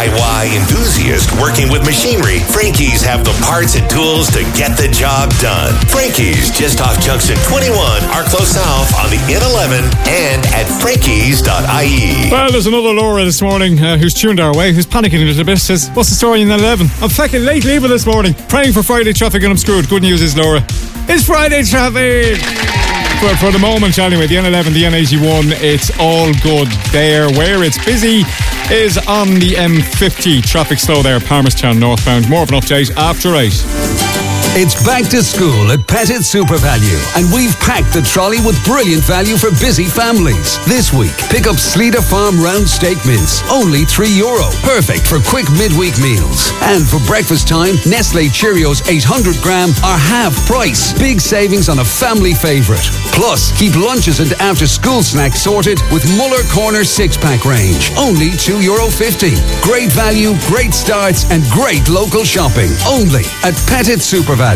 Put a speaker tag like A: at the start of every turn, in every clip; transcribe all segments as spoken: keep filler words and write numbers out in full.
A: I Y enthusiast working with machinery, Frankie's have the parts and tools to get the job done. Frankie's, just off Junction twenty-one, Arklow South on the N eleven and at frankies dot I E.
B: Well, there's another Laura this morning uh, who's tuned our way, who's panicking a little bit, says, what's the story in the eleven? I'm fucking late leaving this morning, praying for Friday traffic and I'm screwed. Good news is, Laura, it's Friday traffic! But for the moment, anyway, the N eleven, the N eighty-one, it's all good there. Where it's busy is on the M fifty. Traffic slow there, Palmerstown northbound. More of an update after eight.
C: It's back to school at Pettit Super Value, and we've packed the trolley with brilliant value for busy families. This week, pick up Sleater Farm round steak mince, only three euro. Perfect for quick midweek meals. And for breakfast time, Nestle Cheerios eight hundred gram are half price. Big savings on a family favourite. Plus, keep lunches and after-school snacks sorted with Muller Corner six-pack range, only two euro fifty. Great value, great starts, and great local shopping. Only at Pettit Super Value.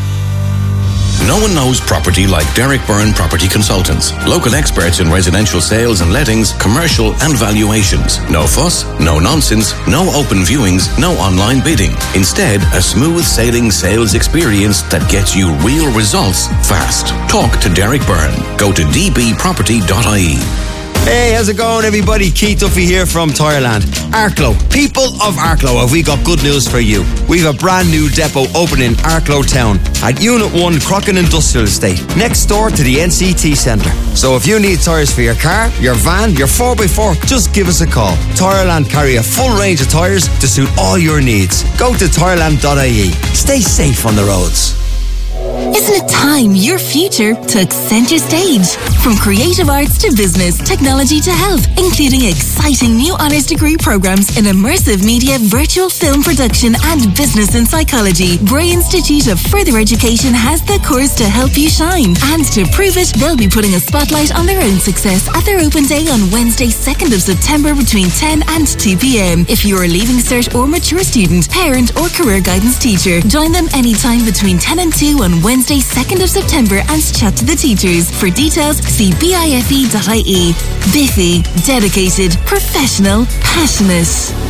D: No one knows property like Derek Byrne Property Consultants. Local experts in residential sales and lettings, commercial and valuations. No fuss, no nonsense, no open viewings, no online bidding. Instead, a smooth sailing sales experience that gets you real results fast. Talk to Derek Byrne. Go to d b property dot I E.
E: Hey, how's it going, everybody? Keith Duffy here from Tireland. Arklow, people of Arklow, have we got good news for you? We've a brand new depot opening in Arklow Town at Unit one Crockin Industrial Estate, next door to the N C T Centre. So if you need tyres for your car, your van, your four by four, just give us a call. Tireland carry a full range of tyres to suit all your needs. Go to tireland dot I E. Stay safe on the roads.
F: Isn't it time your future took centre stage? From creative arts to business, technology to health, including exciting new honours degree programs in immersive media, virtual film production and business and psychology, Bray Institute of Further Education has the course to help you shine. And to prove it, they'll be putting a spotlight on their own success at their open day on Wednesday, second of September between ten and two p.m. If you're a Leaving Cert or mature student, parent or career guidance teacher, join them anytime between ten and two on Wednesday, second of September and chat to the teachers. For details, see bife dot I E. Biffy, dedicated, professional, passionate.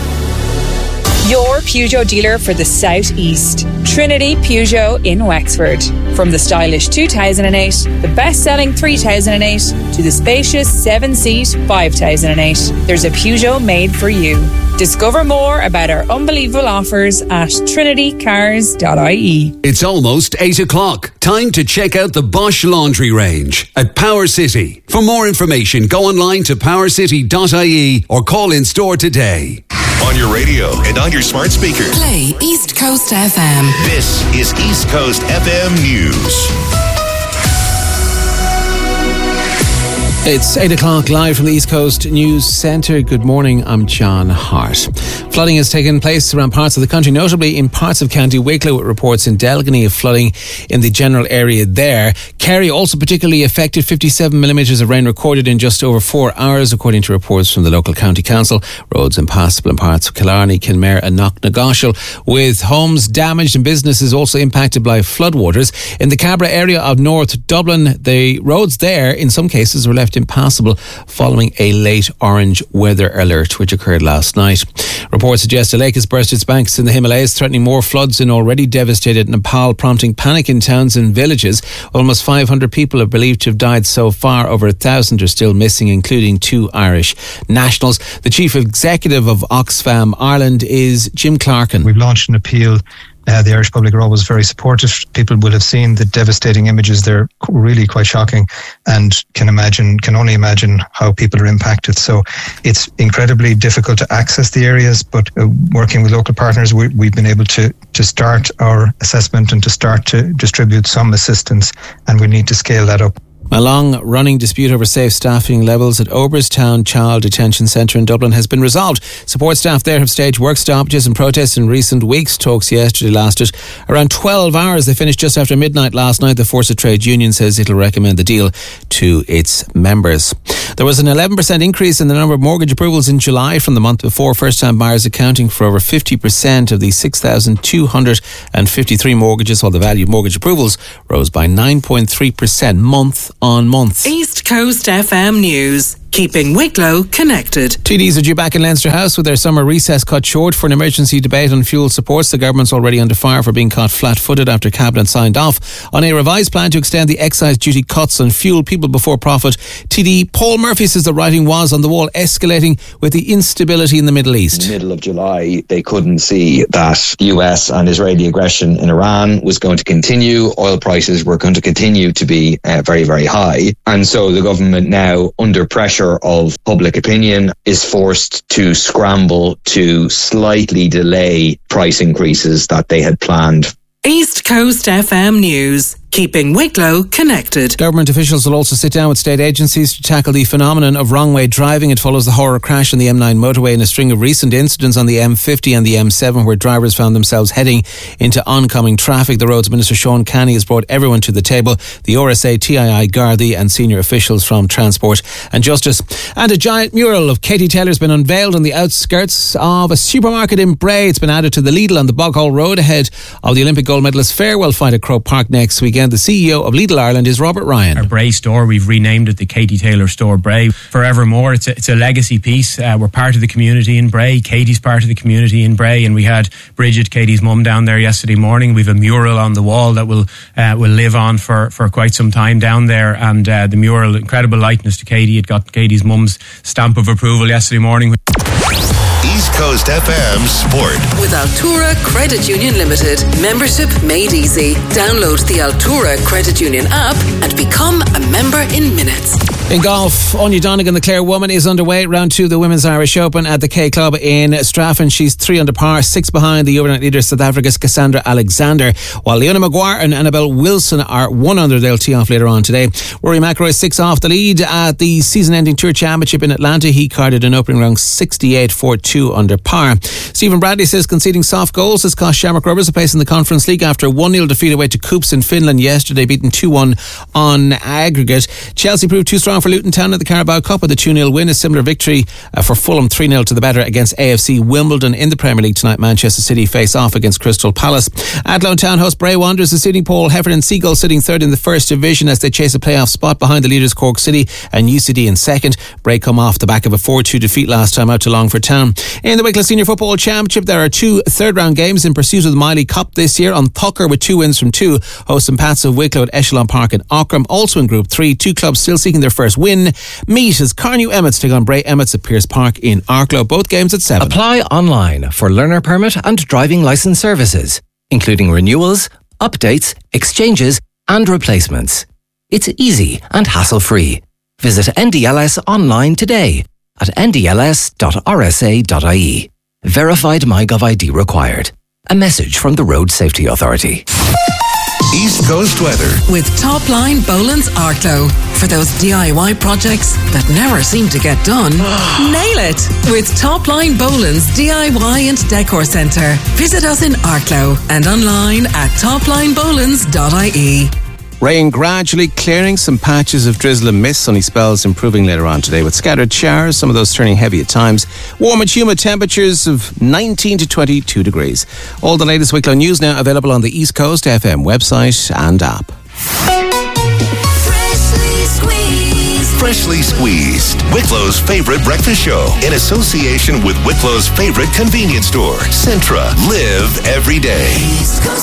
G: Your Peugeot dealer for the South East. Trinity Peugeot in Wexford. From the stylish two thousand eight, the best-selling three thousand eight, to the spacious seven-seat five thousand eight, there's a Peugeot made for you. Discover more about our unbelievable offers at trinity cars dot I E.
C: It's almost eight o'clock. Time to check out the Bosch Laundry range at Power City. For more information, go online to power city dot I E or call in store today.
A: On your radio and on your smart speaker.
F: Play East Coast F M.
A: This is East Coast F M News.
H: It's eight o'clock live from the East Coast News Centre. Good morning, I'm John Hart. Flooding has taken place around parts of the country, notably in parts of County Wicklow, with reports in Delgany of flooding in the general area there. Kerry also particularly affected, fifty-seven millimetres of rain recorded in just over four hours, according to reports from the local county council. Roads impassable in parts of Killarney, Kilmare and Knocknagoshel, with homes damaged and businesses also impacted by floodwaters. In the Cabra area of North Dublin, the roads there in some cases were left impassable following a late orange weather alert which occurred last night. Reports suggest a lake has burst its banks in the Himalayas, threatening more floods in already devastated Nepal, prompting panic in towns and villages. Almost five hundred people are believed to have died so far. Over a thousand are still missing, including two Irish nationals. The chief executive of Oxfam Ireland is Jim Clarkin.
I: We've launched an appeal. Uh, the Irish public are always very supportive. People will have seen the devastating images. They're really quite shocking, and can imagine, can only imagine how people are impacted. So it's incredibly difficult to access the areas, but uh, working with local partners, we, we've been able to, to start our assessment and to start to distribute some assistance, and we need to scale that up.
H: A long-running dispute over safe staffing levels at Oberstown Child Detention Centre in Dublin has been resolved. Support staff there have staged work stoppages and protests in recent weeks. Talks yesterday lasted around twelve hours. They finished just after midnight last night. The Force of Trade Union says it'll recommend the deal to its members. There was an eleven percent increase in the number of mortgage approvals in July from the month before, first-time buyers accounting for over fifty percent of the six thousand two hundred fifty-three mortgages, while the value of mortgage approvals rose by nine point three percent month on month.
J: East Coast F M News. keeping Wicklow connected.
H: T Ds are due back in Leinster House with their summer recess cut short for an emergency debate on fuel supports. The government's already under fire for being caught flat-footed after Cabinet signed off on a revised plan to extend the excise duty cuts on fuel. People before profit. T D Paul Murphy says the writing was on the wall, escalating with the instability in the Middle East.
K: In the middle of July, they couldn't see that U S and Israeli aggression in Iran was going to continue. Oil prices were going to continue to be uh, very, very high. And so the government now, under pressure of public opinion, is forced to scramble to slightly delay price increases that they had planned.
J: East Coast F M News, keeping Wicklow connected.
H: Government officials will also sit down with state agencies to tackle the phenomenon of wrong-way driving. It follows the horror crash on the M nine motorway and a string of recent incidents on the M fifty and the M seven where drivers found themselves heading into oncoming traffic. The Roads Minister Sean Canny has brought everyone to the table. The R S A, T I I, Gardaí and senior officials from Transport and Justice. And a giant mural of Katie Taylor has been unveiled on the outskirts of a supermarket in Bray. It's been added to the Lidl on the Boghall Road ahead of the Olympic gold medalist farewell fight at Croke Park next weekend. The C E O of Lidl Ireland is Robert Ryan.
L: Our Bray store, we've renamed it the Katie Taylor Store Bray. Forevermore, it's a, it's a legacy piece. Uh, we're part of the community in Bray. Katie's part of the community in Bray, and we had Bridget, Katie's mum, down there yesterday morning. We've a mural on the wall that will uh, will live on for, for quite some time down there, and uh, the mural, incredible likeness to Katie. It got Katie's mum's stamp of approval yesterday morning.
A: East Coast F M Sport.
J: With Altura Credit Union Limited. Membership made easy. Download the Altura Credit Union app and become a member in minutes.
H: In golf, Anya Donegan, the Clare woman, is underway. Round two of the Women's Irish Open at the K Club in Strafford. She's three under par, six behind the overnight leader South Africa's Cassandra Alexander, while Leona Maguire and Annabelle Wilson are one under. They'll tee off later on today. Rory McIlroy six off the lead at the season-ending Tour Championship in Atlanta. He carded an opening round sixty-eight for two under par. Stephen Bradley says conceding soft goals has cost Shamrock Rovers a place in the Conference League after a one nil defeat away to Coops in Finland yesterday, beaten two one on aggregate. Chelsea proved too strong for Luton Town at the Carabao Cup with a two nil win. A similar victory uh, for Fulham, three nil to the better against A F C Wimbledon. In the Premier League tonight, Manchester City face off against Crystal Palace. Athlone Town host Bray Wanderers is sitting Paul Heffernan Seagull sitting third in the first division as they chase a playoff spot behind the leaders Cork City and U C D in second. Bray come off the back of a four two defeat last time out to Longford Town. In the Wicklow Senior Football Championship, there are two third round games in pursuit of the Miley Cup this year. On Tucker with two wins from two, hosting Pats of Wicklow at Echelon Park in Ockram. Also in Group three, two clubs still seeking their first win. Meet as Carnew Emmets take on Bray Emmets at Pierce Park in Arklow. Both games at seven.
M: Apply online for learner permit and driving licence services, including renewals, updates, exchanges and replacements. It's easy and hassle-free. Visit N D L S online today at n d l s dot r s a dot i e. Verified MyGov I D required. A message from the Road Safety Authority.
A: East Coast weather.
J: With Topline Boland's Arklow. For those D I Y projects that never seem to get done, nail it with Topline Boland's D I Y and Decor Centre. Visit us in Arklow and online at top line bolands dot i e.
H: Rain gradually clearing, some patches of drizzle and mist, sunny spells improving later on today with scattered showers, some of those turning heavy at times. Warm and humid temperatures of nineteen to twenty-two degrees. All the latest Wicklow news now available on the East Coast F M website and app.
A: Freshly Squeezed, Wicklow's favorite breakfast show in association with Wicklow's favorite convenience store, Centra. Live every day.